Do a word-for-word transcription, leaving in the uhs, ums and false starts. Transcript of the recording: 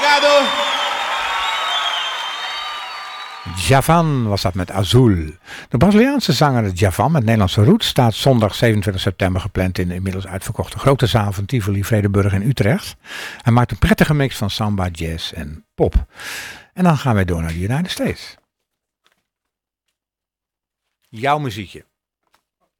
Obrigado. Djavan was dat met Azul. De Braziliaanse zanger Djavan met Nederlandse roots staat zondag zevenentwintig september gepland in de inmiddels uitverkochte grote zaal van Tivoli Vredenburg in Utrecht. Hij maakt een prettige mix van samba, jazz en pop. En dan gaan wij door naar de United States. Jouw muziekje.